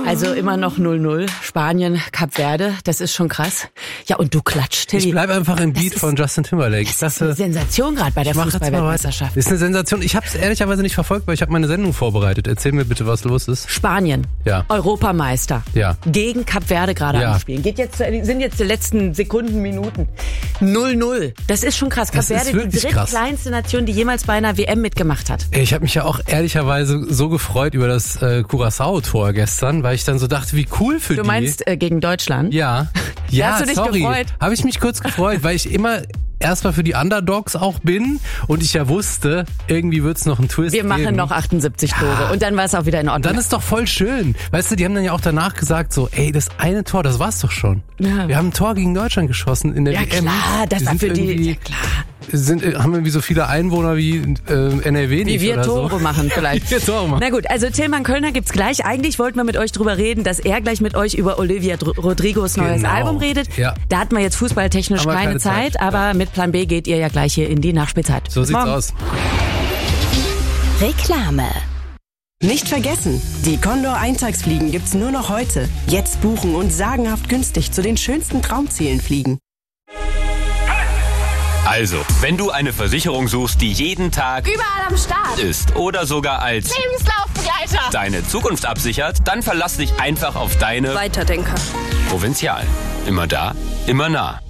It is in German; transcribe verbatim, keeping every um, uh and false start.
Also immer noch null null. Spanien, Kap Verde, das ist schon krass. Ja, und du klatscht, Tilly. Ich bleib einfach im Beat ist, von Justin Timberlake. Das ist eine Sensation gerade bei der Fußball-Weltmeisterschaft. Das ist eine Sensation. Ich habe es ehrlicherweise nicht verfolgt, weil ich habe meine Sendung vorbereitet. Erzähl mir bitte, was los ist. Spanien, ja. Europameister, ja. gegen Kap Verde gerade ja. am Spielen. Geht jetzt, sind jetzt die letzten Sekunden, Minuten. null null. Das ist schon krass. Kap Verde, die drittkleinste Nation, die jemals bei einer W M mitgemacht hat. Ich habe mich ja auch ehrlicherweise so gefreut über das äh, Curaçao-Tor gestern, weil ich dann so dachte, wie cool für du die. Du meinst äh, gegen Deutschland? Ja. Ja, hast du dich sorry. gefreut? Habe ich mich kurz gefreut, weil ich immer erstmal für die Underdogs auch bin und ich ja wusste, irgendwie wird's noch einen Twist Wir machen geben. noch achtundsiebzig Tore ja. und dann war es auch wieder in Ordnung. Und dann ist doch voll schön. Weißt du, die haben dann ja auch danach gesagt so, ey, das eine Tor, das war's doch schon. Ja. Wir haben ein Tor gegen Deutschland geschossen in der ja, W M. Ja klar, das die war für die, ja klar. Sind, haben irgendwie so viele Einwohner wie äh, N R W nicht Wie wir oder Tore so. machen vielleicht. Wie wir Tore machen. Na gut, also Tillmann Kölner gibt's gleich. Eigentlich wollten wir mit euch drüber reden, dass er gleich mit euch über Olivia Rodrigos neues Genau. Album redet. Ja. Da hatten wir jetzt fußballtechnisch keine, keine Zeit, Zeit, aber mit Plan B geht ihr ja gleich hier in die Nachspielzeit. So Bis sieht's morgen. aus. Reklame. Nicht vergessen, die Condor Eintagsfliegen gibt's nur noch heute. Jetzt buchen und sagenhaft günstig zu den schönsten Traumzielen fliegen. Also, wenn du eine Versicherung suchst, die jeden Tag überall am Start ist oder sogar als Lebenslaufbegleiter deine Zukunft absichert, dann verlass dich einfach auf deine Weiterdenker. Provinzial. Immer da, immer nah.